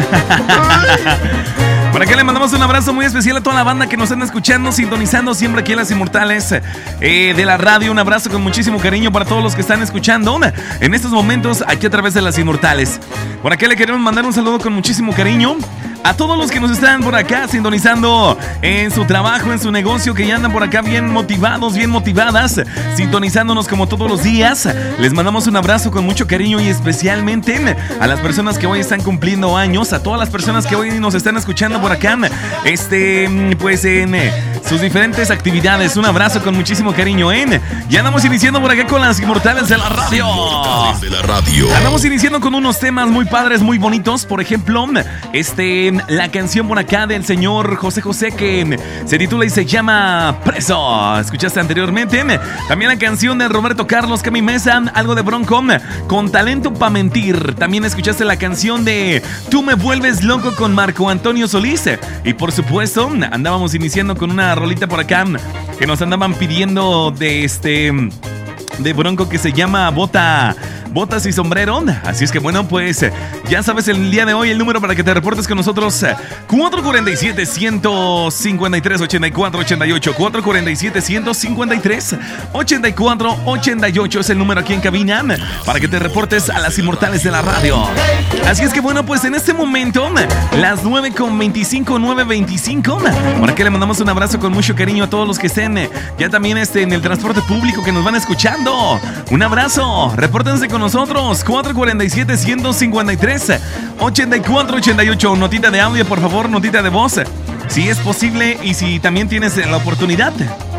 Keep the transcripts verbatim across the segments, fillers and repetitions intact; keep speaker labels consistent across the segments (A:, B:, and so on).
A: Por acá le mandamos un abrazo muy especial a toda la banda que nos están escuchando, sintonizando siempre aquí en Las Inmortales eh, de la radio. Un abrazo con muchísimo cariño para todos los que están escuchando en estos momentos aquí a través de Las Inmortales. Por acá le queremos mandar un saludo con muchísimo cariño a todos los que nos están por acá sintonizando en su trabajo, en su negocio, que ya andan por acá bien motivados, bien motivadas, sintonizándonos como todos los días. Les mandamos un abrazo con mucho cariño y especialmente a las personas que hoy están cumpliendo años, a todas las personas que hoy nos están escuchando por acá, este, pues en sus diferentes actividades. Un abrazo con muchísimo cariño, ¿eh? Ya andamos iniciando por acá con Las Inmortales de la radio.
B: Inmortales de la radio.
A: Andamos iniciando con unos temas muy padres, muy bonitos. Por ejemplo, este, la canción por acá del señor José José que se titula y se llama Preso. Escuchaste anteriormente. También la canción de Roberto Carlos Cami Mesa, algo de Bronco, Con Talento Pa' Mentir. También escuchaste la canción de Tú Me Vuelves Loco con Marco Antonio Solís. Y por supuesto, andábamos iniciando con una rolita por acá que nos andaban pidiendo de este de Bronco que se llama Bota Botas y Sombrero. Así es que bueno, pues ya sabes el día de hoy el número para que te reportes con nosotros: cuatro cuatro siete, uno cinco tres, ocho cuatro ocho ocho. cuatro cuatro siete, uno cinco tres, ocho cuatro ocho ocho es el número aquí en cabina para que te reportes a Las Inmortales de la radio. Así es que bueno, pues en este momento las nueve con veinticinco, nueve veinticinco. Por acá le mandamos un abrazo con mucho cariño a todos los que estén ya también este, en el transporte público, que nos van escuchando. Un abrazo, repórtense con nosotros, cuatro cuatro siete, uno cinco tres, ocho cuatro ocho ocho. Notita de audio, por favor, notita de voz, si es posible y si también tienes la oportunidad.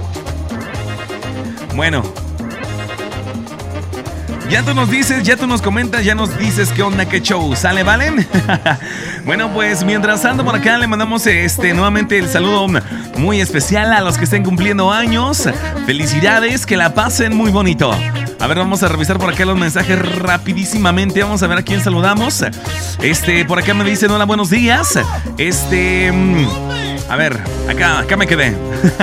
A: Bueno, ya tú nos dices, ya tú nos comentas, ya nos dices qué onda, qué show, ¿sale, valen? Bueno, pues mientras tanto por acá le mandamos este nuevamente el saludo muy especial a los que estén cumpliendo años. Felicidades, que la pasen muy bonito. A ver, vamos a revisar por acá los mensajes rapidísimamente. Vamos a ver a quién saludamos. Este, por acá me dicen hola, buenos días. Este, a ver, acá, acá me quedé.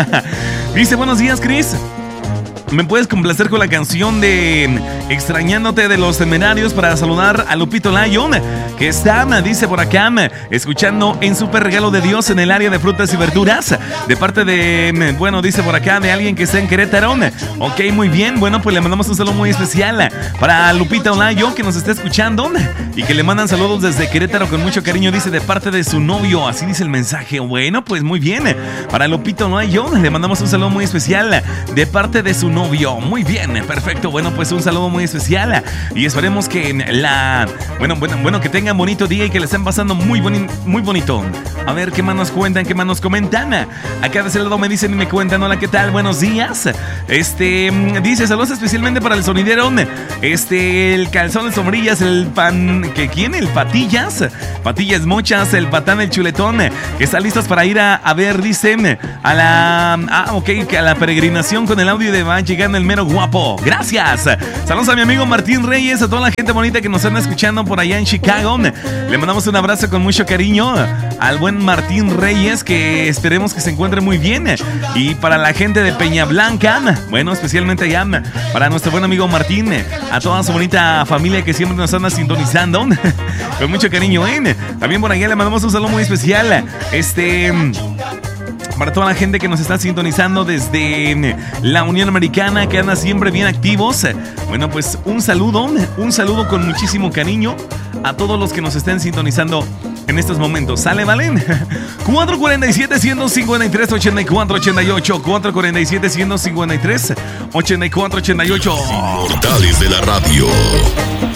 A: Dice, buenos días, Chris. ¿Me puedes complacer con la canción de Extrañándote de Los Temerarios para saludar a Lupito Lion, que está, dice por acá, escuchando en Super Regalo de Dios en el área de frutas y verduras, de parte de, bueno, dice por acá, de alguien que está en Querétaro? Ok, muy bien. Bueno, pues le mandamos un saludo muy especial para Lupita Olayo, que nos está escuchando y que le mandan saludos desde Querétaro con mucho cariño, dice, de parte de su novio. Así dice el mensaje. Bueno, pues muy bien. Para Lupita Olayo le mandamos un saludo muy especial de parte de su novio. Novio. Muy bien, perfecto. Bueno, pues un saludo muy especial y esperemos que la bueno, bueno, bueno que tengan bonito día y que le estén pasando muy boni muy bonito. A ver qué más nos cuentan, qué más nos comentan. Acá de ese lado me dicen y me cuentan, hola, ¿qué tal? Buenos días. Este dice, saludos especialmente para el sonidero, este, el calzón de sombrillas, el pan, ¿que quién? El patillas, patillas mochas, el patán, el chuletón, que están listos para ir a, a ver, dicen, a la, ah, ok, a la peregrinación con el audio de va llegando el mero guapo. Gracias. Saludos a mi amigo Martín Reyes, a toda la gente bonita que nos anda escuchando por allá en Chicago. Le mandamos un abrazo con mucho cariño al buen Martín Reyes, que esperemos que se encuentre muy bien. Y para la gente de Peña Blanca, bueno, especialmente allá para nuestro buen amigo Martín, a toda su bonita familia que siempre nos anda sintonizando con mucho cariño, ¿eh? También por allá le mandamos un saludo muy especial. Este... para toda la gente que nos está sintonizando desde la Unión Americana, que anda siempre bien activos. Bueno, pues un saludo, un saludo con muchísimo cariño a todos los que nos estén sintonizando en estos momentos. ¿Sale, valen? cuatro cuatro siete, uno cinco tres, ocho cuatro ocho ocho. cuatro cuatro siete, uno cinco tres, ocho cuatro ocho ocho.
B: Inmortales de la radio.